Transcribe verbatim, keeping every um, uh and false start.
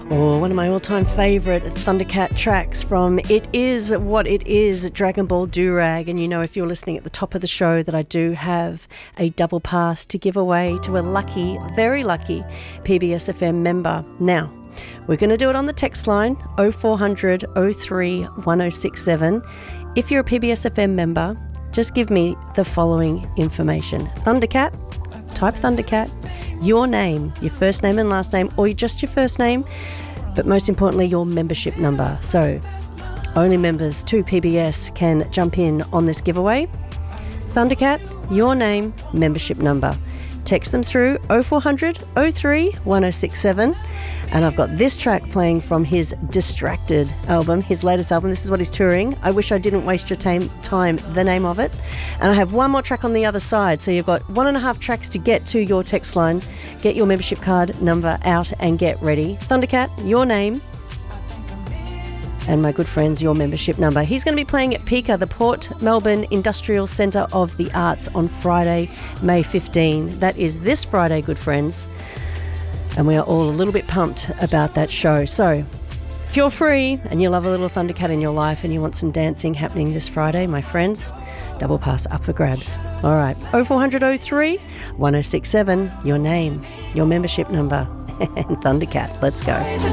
Oh, one of my all-time favourite Thundercat tracks from It Is What It Is, Dragon Ball Durag. And you know, if you're listening at the top of the show, that I do have a double pass to give away to a lucky, very lucky P B S F M member. Now, we're going to do it on the text line, oh four hundred, oh three, one oh six seven. If you're a P B S F M member, just give me the following information. Thundercat, type Thundercat, your name, your first name and last name, or just your first name, but most importantly, your membership number. So only members to P B S can jump in on this giveaway. Thundercat, your name, membership number. Text them through oh four hundred, oh three, one oh six seven. And I've got this track playing from his Distracted album, his latest album. This is what he's touring. I Wish I Didn't Waste Your time, time, the name of it. And I have one more track on the other side. So you've got one and a half tracks to get to your text line. Get your membership card number out and get ready. Thundercat, your name. And my good friends, your membership number. He's going to be playing at Pika, the Port Melbourne Industrial Centre of the Arts, on Friday, May fifteenth. That is this Friday, good friends. And we are all a little bit pumped about that show. So if you're free and you love a little Thundercat in your life and you want some dancing happening this Friday, my friends, double pass up for grabs. All right, oh four hundred, oh three, one oh six seven, your name, your membership number, and Thundercat. Let's go.